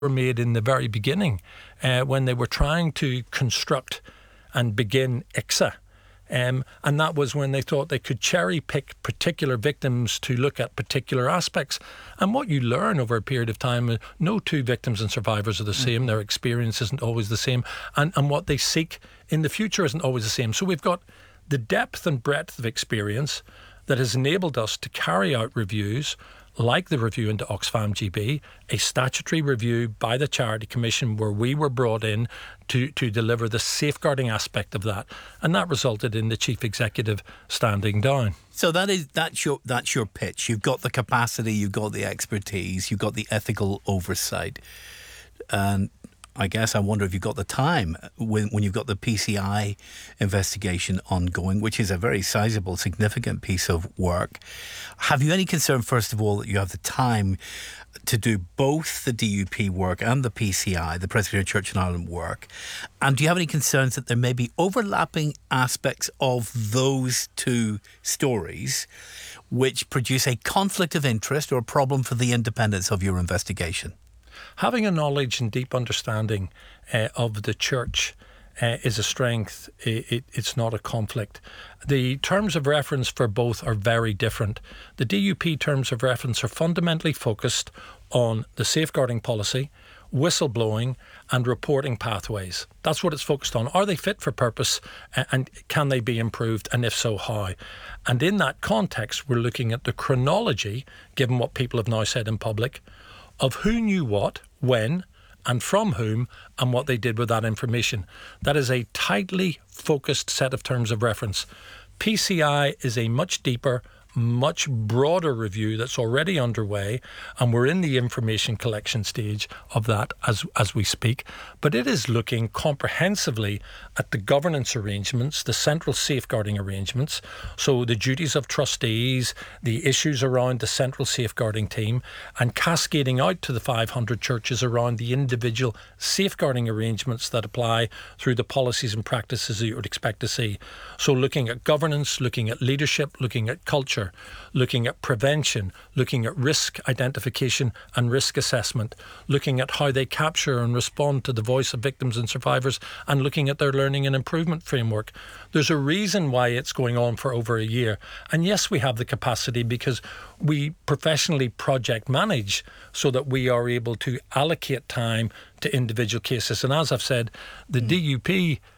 were made in the very beginning when they were trying to construct and begin ICSA. And that was when they thought they could cherry pick particular victims to look at particular aspects. And what you learn over a period of time, no two victims and survivors are the same. Their experience isn't always the same. And what they seek in the future isn't always the same. So we've got the depth and breadth of experience that has enabled us to carry out reviews like the review into Oxfam GB, a statutory review by the Charity Commission where we were brought in to deliver the safeguarding aspect of that. And that resulted in the Chief Executive standing down. So that's your pitch. You've got the capacity, you've got the expertise, you've got the ethical oversight. And I guess I wonder if you've got the time when you've got the PCI investigation ongoing, which is a very sizable, significant piece of work. Have you any concern, first of all, that you have the time to do both the DUP work and the PCI, the Presbyterian Church in Ireland work? And do you have any concerns that there may be overlapping aspects of those two stories which produce a conflict of interest or a problem for the independence of your investigation? Having a knowledge and deep understanding of the church is a strength. It's not a conflict. The terms of reference for both are very different. The DUP terms of reference are fundamentally focused on the safeguarding policy, whistleblowing and reporting pathways. That's what it's focused on. Are they fit for purpose and can they be improved, and if so, how? And in that context, we're looking at the chronology, given what people have now said in public, of who knew what, when, and from whom, and what they did with that information. That is a tightly focused set of terms of reference. PCI is a much deeper, much broader review that's already underway, and we're in the information collection stage of that as we speak. But it is looking comprehensively at the governance arrangements, the central safeguarding arrangements, so the duties of trustees, the issues around the central safeguarding team, and cascading out to the 500 churches around the individual safeguarding arrangements that apply through the policies and practices that you would expect to see. So looking at governance, looking at leadership, looking at culture, looking at prevention, looking at risk identification and risk assessment, looking at how they capture and respond to the voice of victims and survivors, and looking at their learning and improvement framework. There's a reason why it's going on for over a year. And yes, we have the capacity because we professionally project manage so that we are able to allocate time to individual cases. And as I've said, the DUP